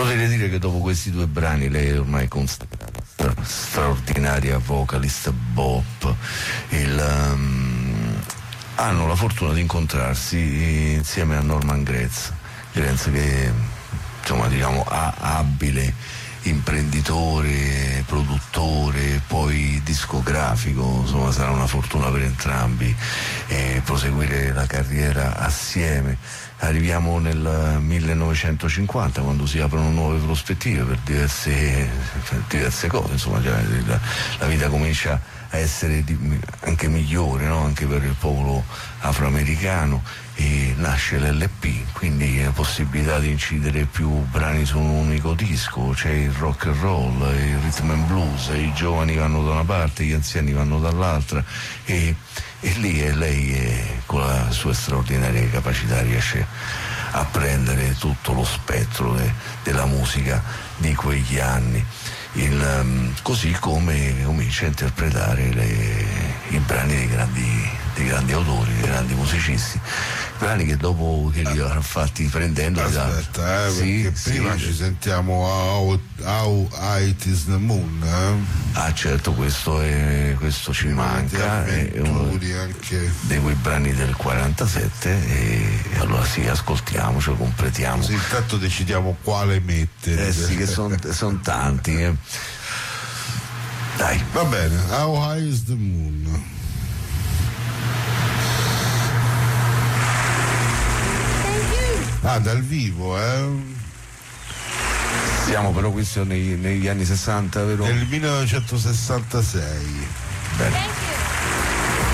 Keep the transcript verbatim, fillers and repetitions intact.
Inutile dire che dopo questi due brani lei è ormai consacrata, stra- straordinaria vocalist bop. Il, um, hanno la fortuna di incontrarsi insieme a Norman Gratz, Gratz che insomma diciamo ha abile imprenditore, produttore, poi discografico, insomma sarà una fortuna per entrambi eh, proseguire la carriera assieme. Arriviamo nel millenovecentocinquanta, quando si aprono nuove prospettive per diverse, per diverse cose, insomma cioè, la, la vita comincia a essere di, anche migliore, no? Anche per il popolo afroamericano, e nasce l'L P, quindi la possibilità di incidere più brani su un unico disco, c'è il rock and roll, il rhythm and blues, i giovani vanno da una parte, gli anziani vanno dall'altra, e, e lì è lei è, con la sua straordinaria capacità riesce a prendere tutto lo spettro de, della musica di quegli anni. Il, um, così come comincia a interpretare le, i brani dei grandi, dei grandi autori, dei grandi musicisti, brani che dopo che li avrà fatti prendendo aspetta eh, sì, perché sì, prima sì. Ci sentiamo How, how High Is the Moon, eh? Ah certo, questo, è, questo ci manca, è uno anche dei quei brani del quarantasette, e allora sì, ascoltiamocelo, completiamo. Sì, intanto decidiamo quale mettere. Eh sì, che sono son tanti. Eh. Dai. Va bene, How High Is the Moon. Ah, dal vivo, eh? Siamo però questo nei, negli anni sessanta, vero? Nel millenovecentosessantasei. Bene.